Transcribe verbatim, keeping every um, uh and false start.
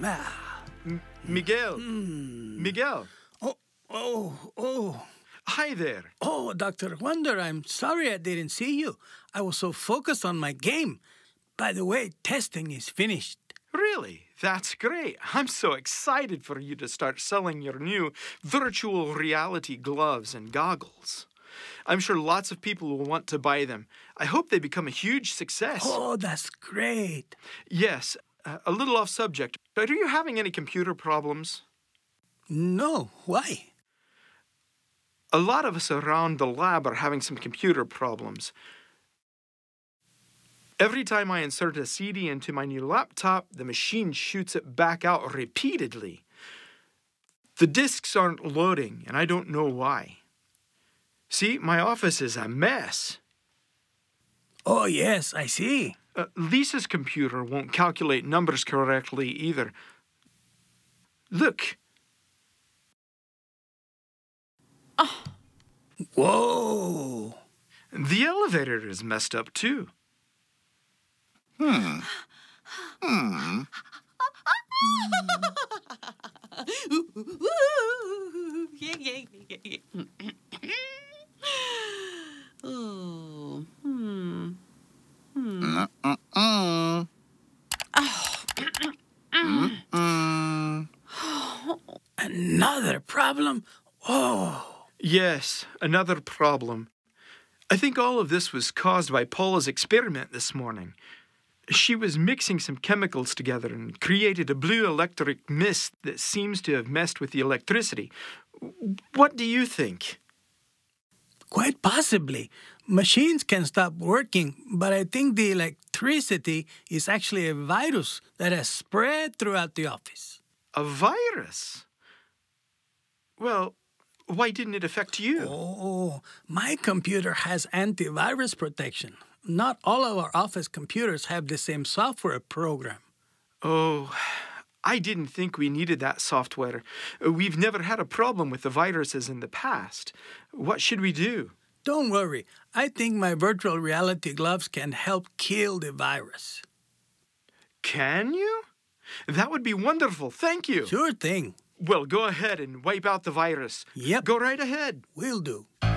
Ah. M- Miguel. Miguel. Oh, oh, oh. Hi there. Oh, Doctor Wonder, I'm sorry I didn't see you. I was so focused on my game. By the way, testing is finished. Really? That's great. I'm so excited for you to start selling your new virtual reality gloves and goggles. I'm sure lots of people will want to buy them. I hope they become a huge success. Oh, that's great. Yes, uh, a little off subject, but are you having any computer problems? No, why? A lot of us around the lab are having some computer problems. Every time I insert a C D into my new laptop, the machine shoots it back out repeatedly. The disks aren't loading, and I don't know why. See, my office is a mess. Oh, yes, I see. Uh, Lisa's computer won't calculate numbers correctly either. Look. Whoa. The elevator is messed up, too. Hmm. Hmm. Oh, hmm. Mm-mm. Mm-mm. Another problem? Oh. Yes, another problem. I think all of this was caused by Paula's experiment this morning. She was mixing some chemicals together and created a blue electric mist that seems to have messed with the electricity. What do you think? Quite possibly. Machines can stop working, but I think the electricity is actually a virus that has spread throughout the office. A virus? Well, why didn't it affect you? Oh, my computer has antivirus protection. Not all of our office computers have the same software program. Oh, I didn't think we needed that software. We've never had a problem with the viruses in the past. What should we do? Don't worry. I think my virtual reality gloves can help kill the virus. Can you? That would be wonderful. Thank you. Sure thing. Well, go ahead and wipe out the virus. Yep. Go right ahead. Will do.